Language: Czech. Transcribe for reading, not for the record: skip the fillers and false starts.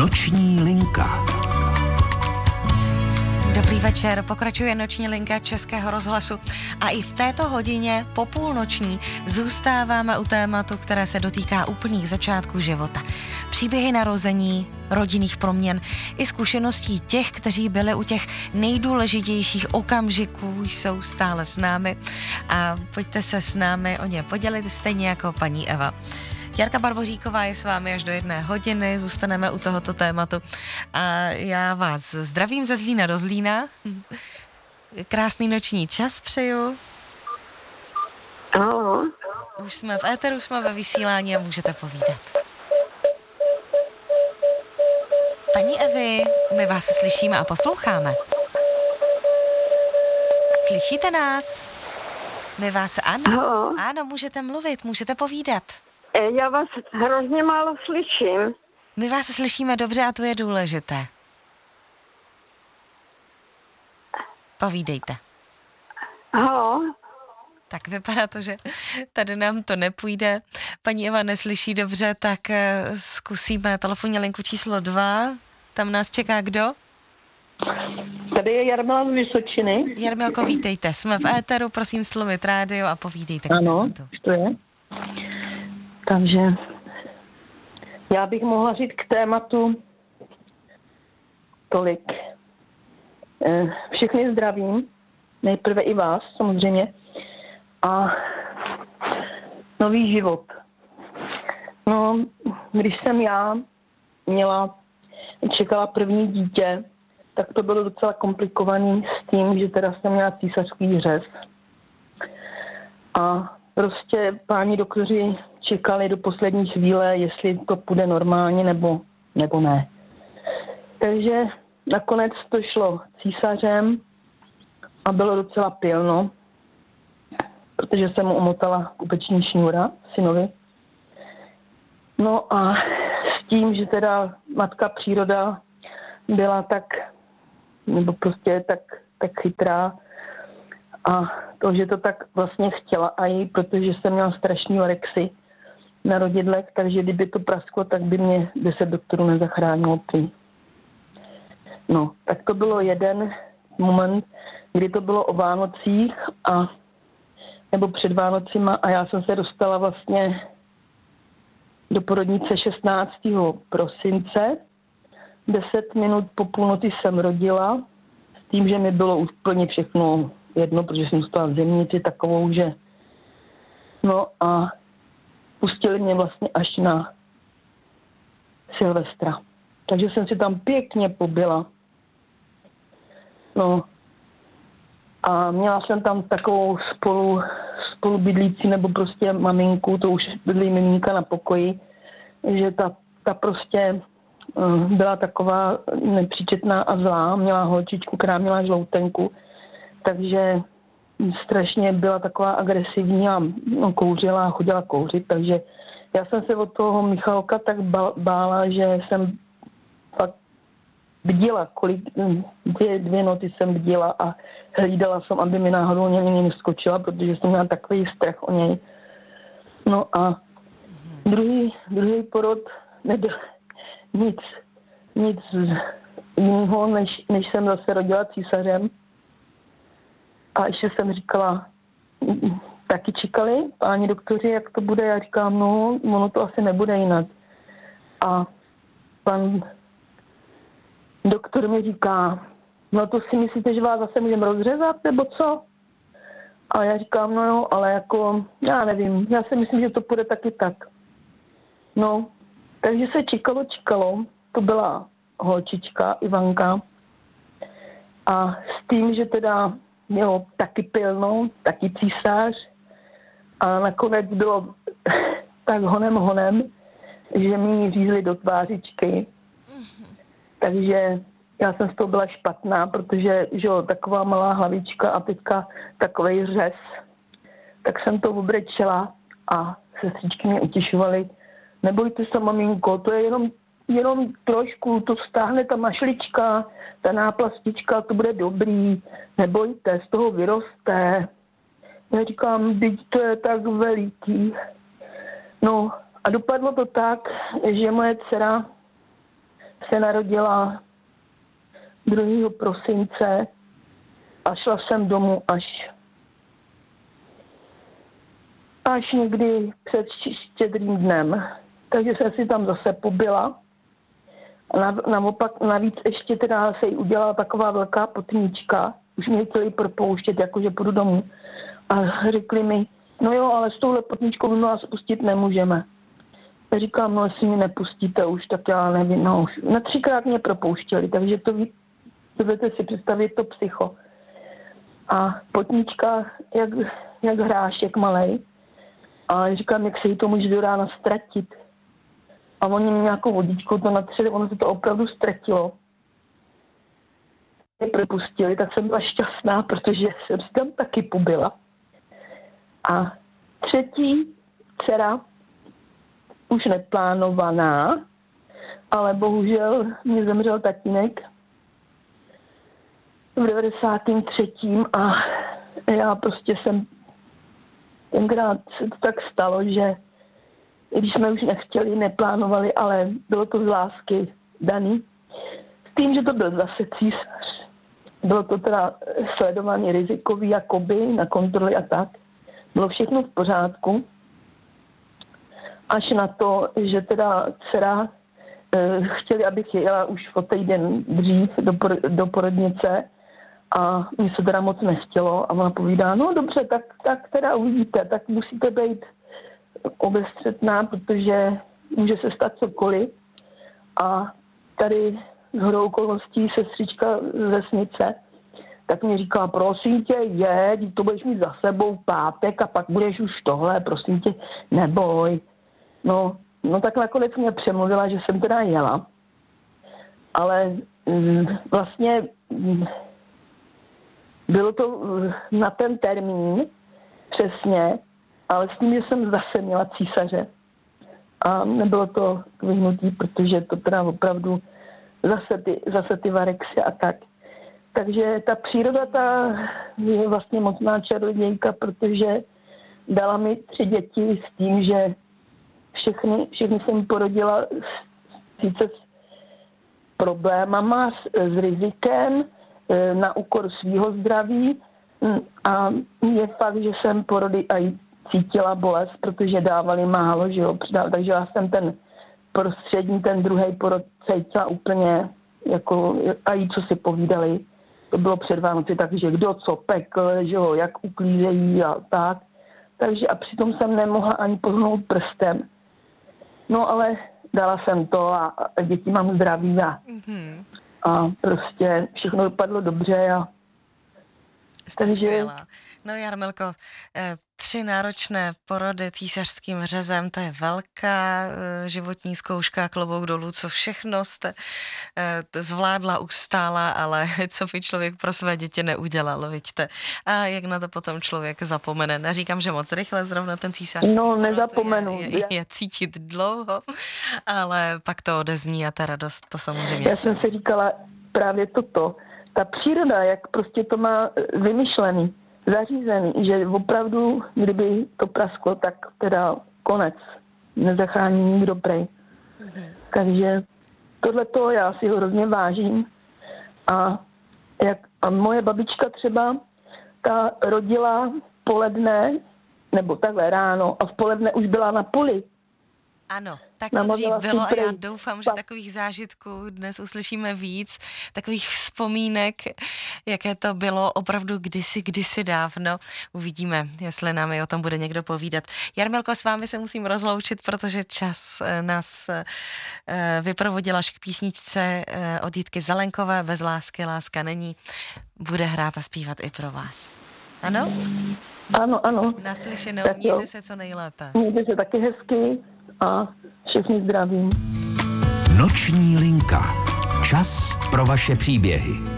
Noční linka. Dobrý večer, pokračuje Noční linka Českého rozhlasu a i v této hodině po půlnoční zůstáváme u tématu, které se dotýká úplných začátků života. Příběhy narození, rodinných proměn i zkušeností těch, kteří byli u těch nejdůležitějších okamžiků, jsou stále s námi a pojďte se s námi o ně podělit, stejně jako paní Eva. Jarka Barboříková je s vámi až do 1 hodiny, zůstaneme u tohoto tématu a já vás zdravím ze Zlína do Zlína. Krásný noční čas přeju. Ahoj. Už jsme v éteru, už jsme ve vysílání a můžete povídat. Paní Evi, my vás slyšíme a posloucháme. Slyšíte nás? My vás, ano, můžete mluvit, můžete povídat. Já vás hrozně málo slyším. My vás slyšíme dobře a to je důležité. Povídejte. Ahoj. Tak vypadá to, že tady nám to nepůjde. Paní Eva neslyší dobře, tak zkusíme telefonní linku číslo 2. Tam nás čeká kdo? Tady je Jarmila z Vysočiny. Jarmilko, vítejte. Jsme v éteru, prosím slovit rádio a povídejte. Ano, to je. Takže já bych mohla říct k tématu tolik. Všechny zdravím, nejprve i vás samozřejmě. A nový život. No, když jsem já čekala první dítě, tak to bylo docela komplikovaný s tím, že teda jsem měla císařský řez. A prostě páni doktoři čekali do poslední chvíle, jestli to půjde normálně nebo ne. Takže nakonec to šlo císařem a bylo docela pilno, protože jsem mu omotala kupeční šňůra synovi. No a s tím, že teda matka příroda byla tak chytrá a to, že to tak vlastně chtěla a i protože jsem měla strašný orexy na rodidlech, takže kdyby to prasklo, tak by mě 10 doktorů nezachránilo prý. No, tak to bylo jeden moment, kdy to bylo o Vánocích nebo před Vánocima a já jsem se dostala vlastně do porodnice 16. prosince. 10 minut po půlnoci jsem rodila s tím, že mi bylo úplně všechno jedno, protože jsem dostala v zemnici takovou, že no a pustili mě vlastně až na Silvestra. Takže jsem si tam pěkně pobila. No a měla jsem tam takovou spolubydlící nebo prostě maminku, to už bydlí miminka na pokoji, že ta prostě byla taková nepříčetná a zlá, měla holčičku, která měla žloutenku, takže strašně byla taková agresivní a kouřila a chodila kouřit, takže já jsem se od toho Michalka tak bála, že jsem fakt bdila, dvě noci jsem bdila a hlídala jsem, aby mi náhodou něj neskočila, protože jsem měla takový strach o něj. No a druhý porod nebyl nic jiného, než jsem zase rodila císařem. A ještě jsem říkala, taky čekali páni doktoři, jak to bude. Já říkám, no, ono to asi nebude jinak. A pan doktor mi říká, no to si myslíte, že vás zase můžeme rozřezat, nebo co? A já říkám, no jo, ale jako, já nevím, já si myslím, že to půjde taky tak. No, takže se čekalo, to byla holčička Ivanka a s tím, že teda mělo taky pilno, taky císař a nakonec bylo tak honem, že mi ji řízli do tvářičky. Takže já jsem z toho byla špatná, protože že jo, taková malá hlavička a teďka takovej řez. Tak jsem to obrečela a sestřičky mě utěšovaly. Nebojte se, maminko, to je jenom trošku, to vztáhne ta mašlička, ta náplastička, to bude dobrý, nebojte, z toho vyroste. Já říkám, teď to je tak veliký. No a dopadlo to tak, že moje dcera se narodila 2. prosince a šla jsem domů až někdy před Štědrým dnem. Takže jsem si tam zase pobyla. A navíc ještě teda se jí udělala taková velká potníčka. Už mě chtěli propouštět, jakože půjdu domů. A řekli mi, no jo, ale s touhle potníčkou my vás pustit nemůžeme. Já říkám, no jestli mě nepustíte už, tak já nevím, no už. Na 3krát mě propouštěli, takže to budete si představit to psycho. A potníčka, jak hrášek malej. A říkám, jak se jí to může do rána ztratit. A oni mi nějakou vodičkou to natřeli, ono se to opravdu ztratilo. Mě propustili, tak jsem byla šťastná, protože jsem si tam taky pobyla. A 3. dcera, už neplánovaná, ale bohužel mě zemřel tatínek v 93. a já prostě jsem tenkrát se to tak stalo, že když jsme už nechtěli, neplánovali, ale bylo to z lásky daný. S tím, že to byl zase císař. Bylo to teda sledovaný rizikový jakoby na kontroly a tak. Bylo všechno v pořádku. Až na to, že teda dcera chtěli, abych jela už o týden dřív do porodnice a mně se teda moc nechtělo a ona povídá, no dobře, tak teda uvidíte, tak musíte být obezřetná, protože může se stát cokoliv. A tady shodou okolností sestřička z vesnice, tak mi říkala, prosím tě, to budeš mít za sebou pátek a pak budeš už tohle, prosím tě, neboj. No tak nakonec mě přemluvila, že jsem teda jela. Ale vlastně bylo to na ten termín přesně, ale s tím, že jsem zase měla císaře. A nebylo to k vyhnutí, protože to teda opravdu zase ty varexy a tak. Takže ta příroda je vlastně mocná čarodějka, protože dala mi 3 děti s tím, že všechny jsem porodila sice s problémama, s rizikem, na úkor svýho zdraví a je fakt, že jsem porody i cítila bolest, protože dávali málo, že jo, takže já jsem ten prostřední, ten druhý porod cítila úplně jako, a jí co si povídali, to bylo před Vánoci, takže kdo co pekl, že jo, jak uklízejí a tak, takže a přitom jsem nemohla ani pohnout prstem. No ale dala jsem to a děti mám zdraví a prostě všechno dopadlo dobře a jste skvělá. No Jarmilko, 3 náročné porody císařským řezem, to je velká životní zkouška, klobouk dolů, co všechno jste zvládla, ustála, ale co by člověk pro své děti neudělal, vidíte. A jak na to potom člověk zapomene. Neříkám, že moc rychle zrovna ten císařský porod nezapomenu. Je cítit dlouho, ale pak to odezní a ta radost, to samozřejmě. Já jsem si říkala právě toto. Ta příroda, jak prostě to má vymyšlený, zařízený, že opravdu, kdyby to prasklo, tak teda konec. Nezachrání nikdo prej. Takže tohleto já si ho hrozně vážím. A moje babička třeba, ta rodila poledne, nebo takhle ráno, a v poledne už byla na poli. Ano, tak to dřív bylo a já doufám, že takových zážitků dnes uslyšíme víc, takových vzpomínek, jaké to bylo opravdu kdysi dávno. Uvidíme, jestli nám o tom bude někdo povídat. Jarmilko, s vámi se musím rozloučit, protože čas nás vyprovodil až k písničce od Jitky Zelenkové, Bez lásky láska není. Bude hrát a zpívat i pro vás. Ano? Ano. Naslyšenou, mějte se co nejlépe. Mějte se taky hezky a všechny zdravím. Noční linka. Čas pro vaše příběhy.